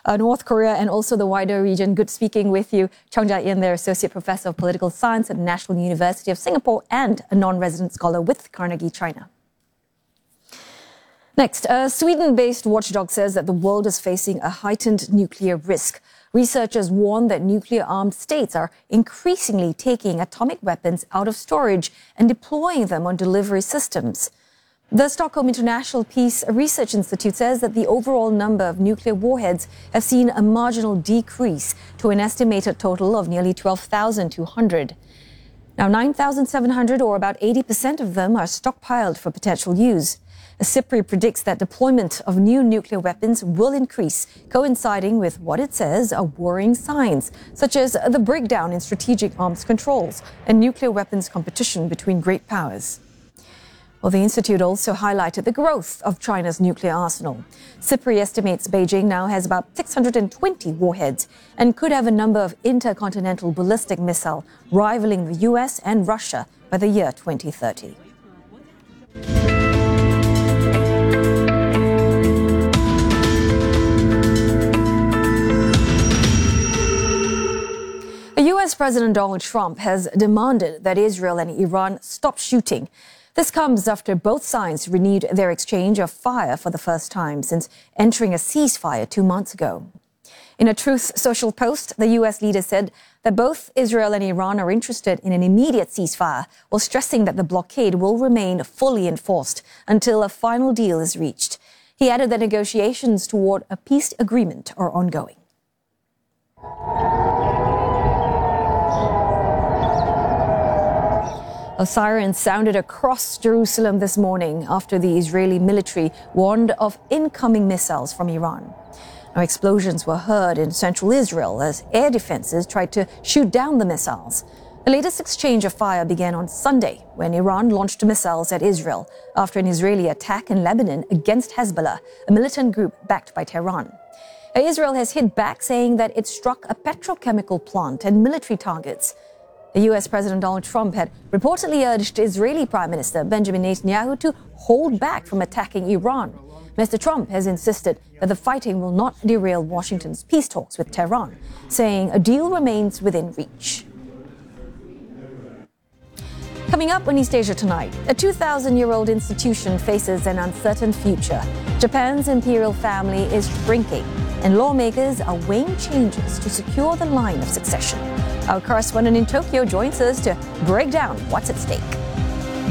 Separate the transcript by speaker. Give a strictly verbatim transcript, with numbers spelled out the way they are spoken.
Speaker 1: uh, North Korea and also the wider region. Good speaking with you. Chung Ja-in, they're Associate Professor of Political Science at the National University of Singapore and a non-resident scholar with Carnegie China. Next, a Sweden-based watchdog says that the world is facing a heightened nuclear risk. Researchers warn that nuclear-armed states are increasingly taking atomic weapons out of storage and deploying them on delivery systems. The Stockholm International Peace Research Institute says that the overall number of nuclear warheads have seen a marginal decrease to an estimated total of nearly twelve thousand two hundred. Now, nine thousand seven hundred, or about eighty percent of them, are stockpiled for potential use. SIPRI predicts that deployment of new nuclear weapons will increase, coinciding with what it says are worrying signs, such as the breakdown in strategic arms controls and nuclear weapons competition between great powers. Well, the Institute also highlighted the growth of China's nuclear arsenal. SIPRI estimates Beijing now has about six hundred twenty warheads and could have a number of intercontinental ballistic missiles rivaling the U S and Russia by the year twenty thirty. U S President Donald Trump has demanded that Israel and Iran stop shooting. This comes after both sides renewed their exchange of fire for the first time since entering a ceasefire two months ago. In a Truth Social post, the U S leader said that both Israel and Iran are interested in an immediate ceasefire, while stressing that the blockade will remain fully enforced until a final deal is reached. He added that negotiations toward a peace agreement are ongoing. A siren sounded across Jerusalem this morning after the Israeli military warned of incoming missiles from Iran. Now, explosions were heard in central Israel as air defenses tried to shoot down the missiles. The latest exchange of fire began on Sunday when Iran launched missiles at Israel after an Israeli attack in Lebanon against Hezbollah, a militant group backed by Tehran. Israel has hit back, saying that it struck a petrochemical plant and military targets. The U S President Donald Trump had reportedly urged Israeli Prime Minister Benjamin Netanyahu to hold back from attacking Iran. Mister Trump has insisted that the fighting will not derail Washington's peace talks with Tehran, saying a deal remains within reach. Coming up on East Asia Tonight, a two thousand year old institution faces an uncertain future. Japan's imperial family is shrinking, and lawmakers are weighing changes to secure the line of succession. Our correspondent in Tokyo joins us to break down what's at stake.